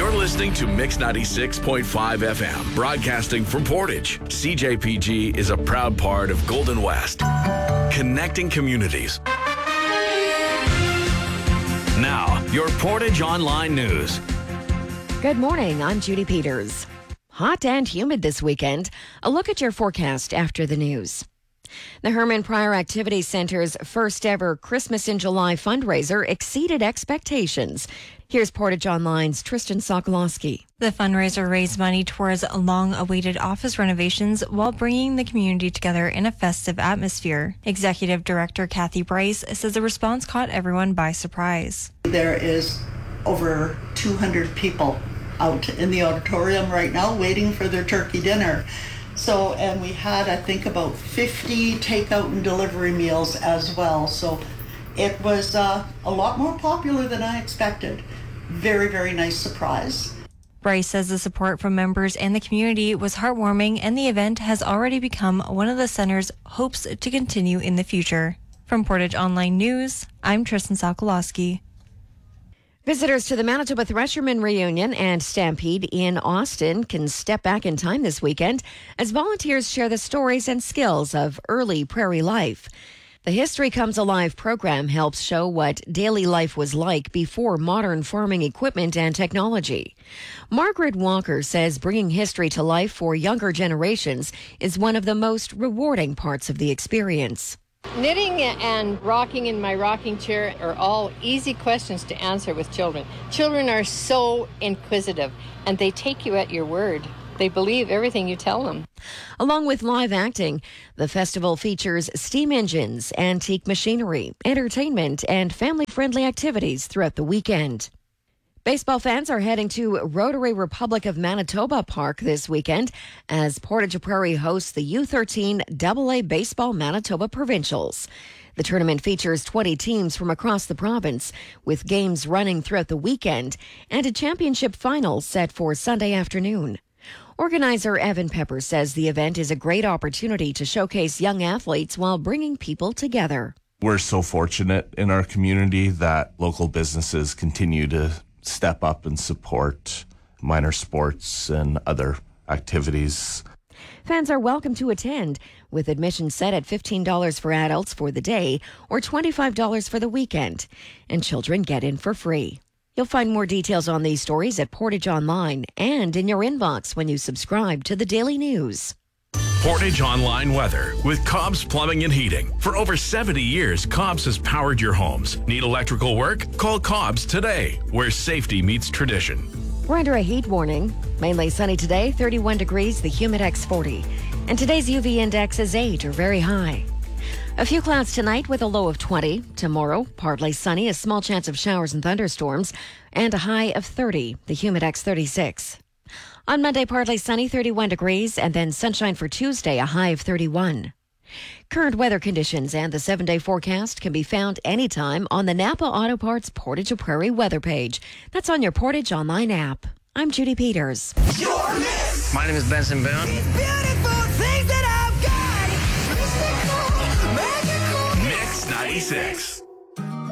You're listening to Mix 96.5 FM, broadcasting from Portage. CJPG is a proud part of Golden West, connecting communities. Now, your Portage Online News. Good morning, I'm Judy Peters. Hot and humid this weekend. A look at your forecast after the news. The Herman Pryor Activity Center's first ever Christmas in July fundraiser exceeded expectations. Here's Portage Online's Tristan Sokolowski. The fundraiser raised money towards long-awaited office renovations while bringing the community together in a festive atmosphere. Executive Director Kathy Bryce says the response caught everyone by surprise. There is over 200 people out in the auditorium right now waiting for their turkey dinner. So, and we had, I think, about 50 takeout and delivery meals as well. So it was a lot more popular than I expected. Very, very nice surprise. Bryce says the support from members and the community was heartwarming, and the event has already become one of the center's hopes to continue in the future. From Portage Online News, I'm Tristan Sokolowski. Visitors to the Manitoba Threshermen Reunion and Stampede in Austin can step back in time this weekend as volunteers share the stories and skills of early prairie life. The History Comes Alive program helps show what daily life was like before modern farming equipment and technology. Margaret Walker says bringing history to life for younger generations is one of the most rewarding parts of the experience. Knitting and rocking in my rocking chair are all easy questions to answer with children. Children are so inquisitive, and they take you at your word. They believe everything you tell them. Along with live acting, the festival features steam engines, antique machinery, entertainment, and family-friendly activities throughout the weekend. Baseball fans are heading to Rotary Republic of Manitoba Park this weekend as Portage Prairie hosts the U13 AA Baseball Manitoba Provincials. The tournament features 20 teams from across the province, with games running throughout the weekend and a championship final set for Sunday afternoon. Organizer Evan Pepper says the event is a great opportunity to showcase young athletes while bringing people together. We're so fortunate in our community that local businesses continue to step up and support minor sports and other activities. Fans are welcome to attend, with admission set at $15 for adults for the day or $25 for the weekend, and children get in for free. You'll find more details on these stories at Portage Online and in your inbox when you subscribe to the Daily News. Portage Online Weather with Cobb's Plumbing and Heating. For over 70 years, Cobb's has powered your homes. Need electrical work? Call Cobb's today, where safety meets tradition. We're under a heat warning. Mainly sunny today, 31 degrees, the Humidex 40. And today's UV index is 8 or very high. A few clouds tonight with a low of 20. Tomorrow, partly sunny, a small chance of showers and thunderstorms, and a high of 30, the Humidex 36. On Monday, partly sunny, 31 degrees, and then sunshine for Tuesday, a high of 31. Current weather conditions and the 7-day forecast can be found anytime on the Napa Auto Parts Portage Prairie weather page. That's on your Portage Online app. I'm Judy Peters. My name is Benson Boone. Mix 96.